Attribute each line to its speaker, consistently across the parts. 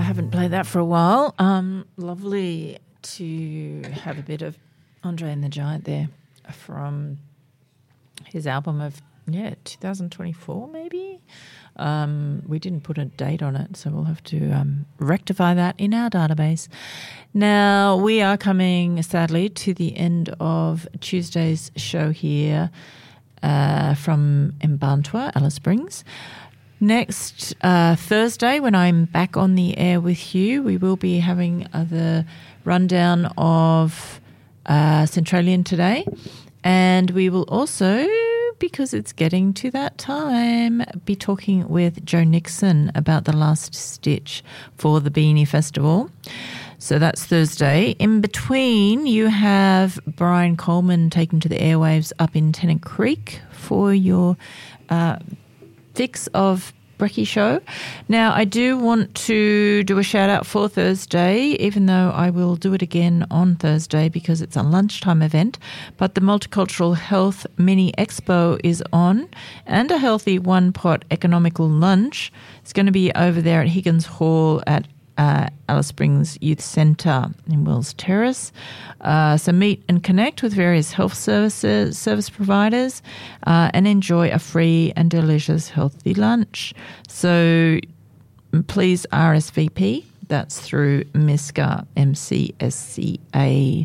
Speaker 1: haven't played that for a while. Lovely to have a bit of Andre and the Giant there from his album of 2024 maybe. We didn't put a date on it, so we'll have to rectify that in our database. Now, we are coming, sadly, to the end of Tuesday's show here from Mbantua, Alice Springs. Next Thursday, when I'm back on the air with you, we will be having the rundown of Centralian Today. And we will also, because it's getting to that time, be talking with Joe Nixon about the last stitch for the Beanie Festival. So that's Thursday. In between, you have Brian Coleman taken to the airwaves up in Tennant Creek for your fix of Brekkie Show. Now, I do want to do a shout out for Thursday, even though I will do it again on Thursday because it's a lunchtime event. But the Multicultural Health Mini Expo is on, and a healthy one-pot economical lunch. It's going to be over there at Higgins Hall at Alice Springs Youth Centre in Wills Terrace. So meet and connect with various health service providers and enjoy a free and delicious healthy lunch. So please RSVP. That's through MISCA, MCSCA.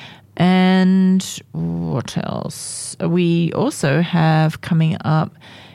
Speaker 1: And what else? We also have coming up